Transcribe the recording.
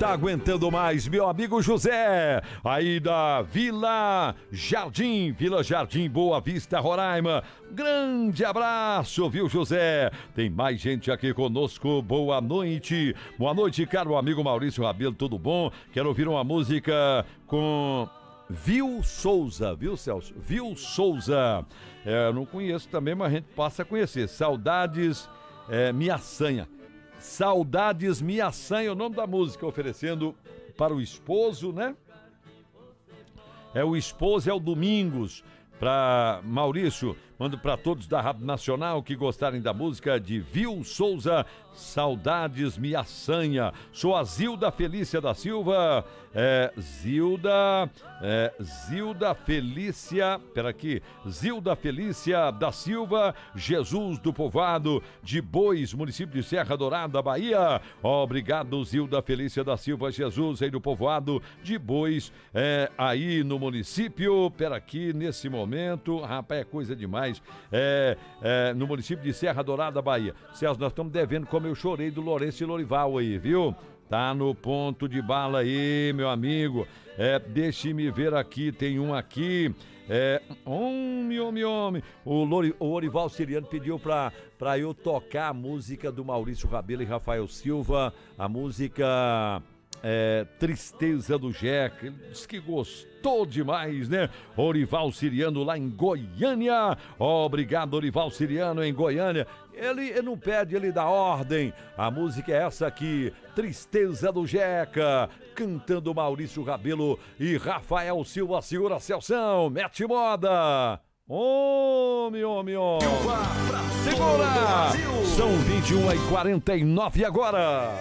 tá aguentando mais, meu amigo José, aí da Vila Jardim, Boa Vista, Roraima. Grande abraço, viu, José? Tem mais gente aqui conosco, boa noite, caro amigo Maurício Rabelo, tudo bom? Quero ouvir uma música com Vil Souza, viu, Celso? Vil Souza, eu não conheço também, mas a gente passa a conhecer. Saudades, Miaçanha. Saudades Miaçanha, o nome da música, oferecendo para o esposo, né? O esposo é o Domingos. Para Maurício, mando para todos da Rádio Nacional que gostarem da música de Vil Souza, Saudades Miaçanha. Sou a Zilda Felícia da Silva, Zilda Felícia da Silva, Jesus do Povoado de Bois, município de Serra Dourada, Bahia. Obrigado, Zilda Felícia da Silva, Jesus aí do Povoado de Bois, aí no município, aqui nesse momento, rapaz, é coisa demais, no município de Serra Dourada, Bahia. Celso, nós estamos devendo como eu chorei do Lourenço e Lorival aí, viu? Tá no ponto de bala aí, meu amigo. Deixe-me ver aqui, tem um aqui. Homem. O Orival Siriano pediu pra eu tocar a música do Maurício Rabelo e Rafael Silva, a música Tristeza do Jeca. Ele disse que gostou demais, né? Orival Siriano lá em Goiânia. Obrigado, Orival Siriano em Goiânia. Ele não pede, ele dá ordem. A música é essa aqui, Tristeza do Jeca, cantando Maurício Rabelo e Rafael Silva. Segura, Celção, mete moda. Homem. Segura! São 21h49 agora.